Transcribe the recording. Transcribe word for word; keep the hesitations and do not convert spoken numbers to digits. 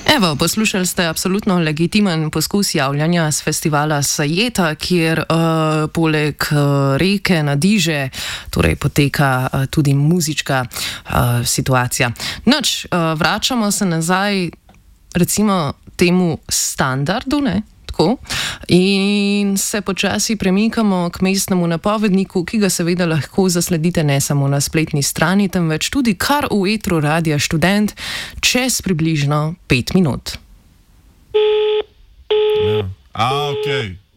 Evo, poslušali ste absolutno legitimen poskus javljanja z festivala Sajeta, kjer uh, poleg uh, reke Nadiže torej poteka uh, tudi muzička uh, situacija. Noč, uh, vračamo se nazaj recimo temu standardu, ne? Tako, in se počasi premikamo k mestnemu napovedniku, ki ga seveda lahko zasledite ne samo na spletni strani, temveč tudi kar v etru Radia Študent čez približno pet minut. Ja. A, okej. Okay.